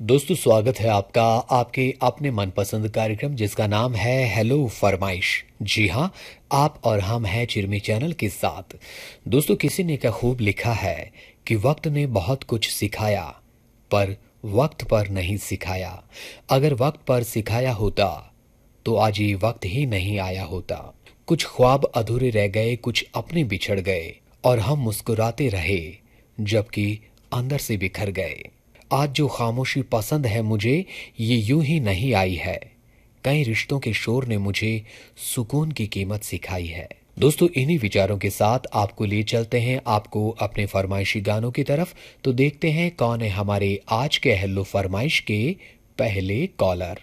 दोस्तों स्वागत है आपका आपके अपने मनपसंद कार्यक्रम जिसका नाम है हेलो फरमाइश। जी हाँ, आप और हम हैं चिरमी चैनल के साथ। दोस्तों किसी ने क्या खूब लिखा है कि वक्त ने बहुत कुछ सिखाया पर वक्त पर नहीं सिखाया। अगर वक्त पर सिखाया होता तो आज ये वक्त ही नहीं आया होता। कुछ ख्वाब अधूरे रह गए, कुछ अपने बिछड़ गए और हम मुस्कुराते रहे जबकि अंदर से बिखर गए। आज जो खामोशी पसंद है मुझे ये यूं ही नहीं आई है। कई रिश्तों के शोर ने मुझे सुकून की कीमत सिखाई है। दोस्तों इन्हीं विचारों के साथ आपको ले चलते हैं आपको अपने फरमाइशी गानों की तरफ। तो देखते हैं कौन है हमारे आज के हेलो फरमाइश के पहले कॉलर।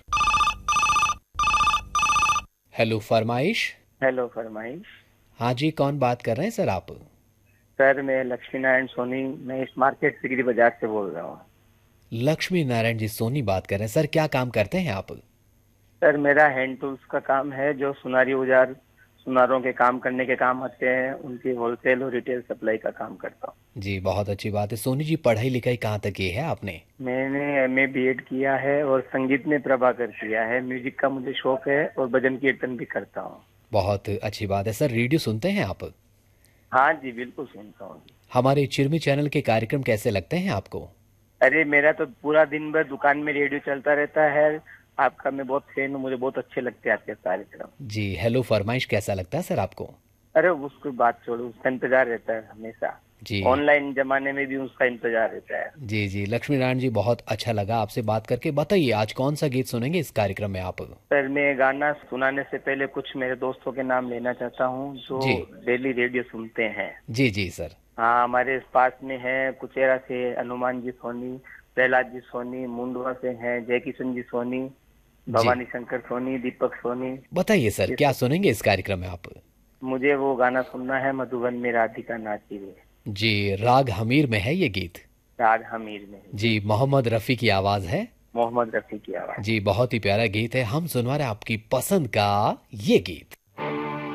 हेलो फरमाइश। हेलो फरमाइश। हाँ जी, कौन बात कर रहे हैं सर आप? सर मैं लक्ष्मी नारायण सोनी, मैं इस मार्केट सिकरी बाजार से बोल रहा हूँ। लक्ष्मी नारायण जी सोनी बात कर रहे हैं। सर क्या काम करते हैं आप? सर मेरा हैंड टूल्स का काम है, जो सुनारी औजार सुनारों के काम करने के काम आते हैं उनकी होलसेल और रिटेल सप्लाई का काम करता हूँ। जी बहुत अच्छी बात है। सोनी जी पढ़ाई लिखाई कहाँ तक की है आपने? मैंने एमए बीएड किया है और संगीत में प्रभाकर किया है। म्यूजिक का मुझे शौक है और भजन कीर्तन भी करता हूँ। बहुत अच्छी बात है। सर रेडियो सुनते हैं आप? हाँ जी बिल्कुल सुनता हूँ। हमारे चिरमी चैनल के कार्यक्रम कैसे लगते हैं आपको? अरे मेरा तो पूरा दिन भर दुकान में रेडियो चलता रहता है। आपका मैं बहुत फैन हूँ, मुझे बहुत अच्छे लगते हैं आपके कार्यक्रम। जी हेलो फरमाइश कैसा लगता है सर आपको? अरे उसकी बात छोड़ो, उसका इंतजार रहता है हमेशा। जी ऑनलाइन जमाने में भी उसका इंतजार रहता है। जी जी लक्ष्मी नारायण जी बहुत अच्छा लगा आपसे बात करके। बताइए आज कौन सा गीत सुनेंगे इस कार्यक्रम में आप? सर मैं गाना सुनाने से पहले कुछ मेरे दोस्तों के नाम लेना चाहता हूँ जो जी डेली रेडियो सुनते हैं। जी जी सर। हाँ, हमारे पास में है कुचेरा से हनुमान जी सोनी, प्रहलाद जी सोनी, मुंडवा से हैं जय किशन जी सोनी, जी भवानी शंकर सोनी, दीपक सोनी। बताइए सर ये क्या सब सुनेंगे इस कार्यक्रम में आप? मुझे वो गाना सुनना है, मधुबन में राधिका नाची रे। जी राग हमीर में है ये गीत। राग हमीर में है जी जी। मोहम्मद रफी की आवाज है। मोहम्मद रफी की आवाज। जी बहुत ही प्यारा गीत है। हम सुनवा रहे हैं आपकी पसंद का ये गीत।